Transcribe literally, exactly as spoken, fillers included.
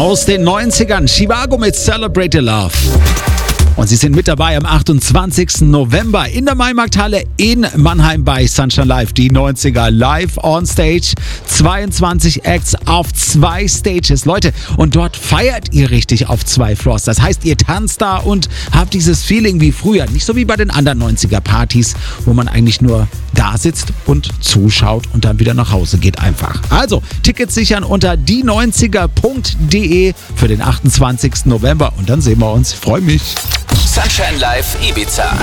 aus den neunzigern. Chivago mit Celebrate Your Love. Und sie sind mit dabei am achtundzwanzigsten November in der Maimarkthalle in Mannheim bei Sunshine Live. Die neunziger live on stage. zweiundzwanzig Acts auf zwei Stages. Leute, und dort feiert ihr richtig auf zwei Floors. Das heißt, ihr tanzt da und habt dieses Feeling wie früher. Nicht so wie bei den anderen neunziger Partys, wo man eigentlich nur da sitzt und zuschaut und dann wieder nach Hause geht einfach. Also, Tickets sichern unter die neunziger punkt de für den achtundzwanzigsten November. Und dann sehen wir uns. Ich freue mich. Sunshine Live Ibiza.